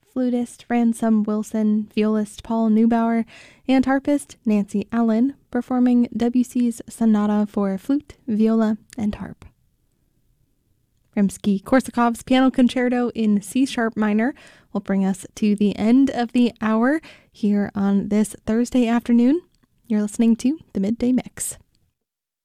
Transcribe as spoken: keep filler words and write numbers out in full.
flutist Ransom Wilson, violist Paul Neubauer, and harpist Nancy Allen, performing Debussy's Sonata for flute, viola, and harp. Rimsky-Korsakov's Piano Concerto in C-sharp minor will bring us to the end of the hour here on this Thursday afternoon. You're listening to The Midday Mix.